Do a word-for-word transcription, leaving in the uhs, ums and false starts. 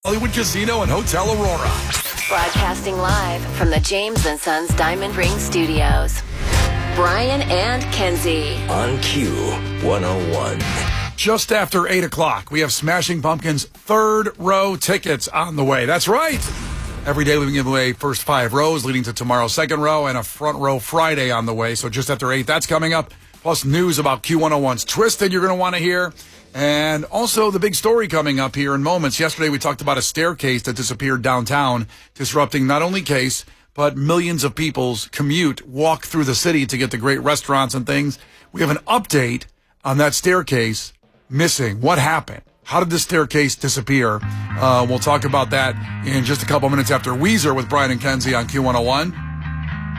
Hollywood Casino and Hotel Aurora. Broadcasting live from the James and Sons Diamond Ring Studios. Brian and Kenzie. On Q one oh one. Just after eight o'clock, we have Smashing Pumpkins' third row tickets on the way. That's right. Every day we give away first five rows leading to tomorrow's second row and a front row Friday on the way. So just after eight, that's coming up. Plus news about Q one oh one's Twisted you're going to want to hear. And also the big story coming up here in moments. Yesterday we talked about a staircase that disappeared downtown, disrupting not only Case, but millions of people's commute, walk through the city to get to great restaurants and things. We have an update on that staircase missing. What happened? How did the staircase disappear? Uh, we'll talk about that in just a couple minutes after Weezer with Brian and Kenzie on Q one oh one.